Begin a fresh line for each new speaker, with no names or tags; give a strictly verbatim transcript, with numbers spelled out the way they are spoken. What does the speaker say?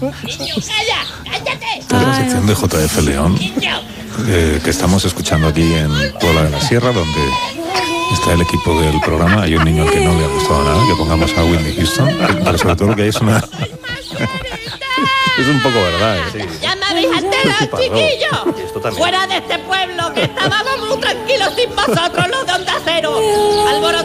Esta es la sección de J F León, eh, que estamos escuchando aquí en Puebla de la Sierra, donde está el equipo del programa. Hay un niño al que no le ha gustado nada que pongamos a Whitney Houston, pero sobre todo lo que hay es una... Es un poco verdad, ¿eh? Sí.
Ya me habéis enterado, chiquillos. Fuera de este pueblo, que estábamos muy tranquilos sin vosotros, los de Onda Cero. Alborotados.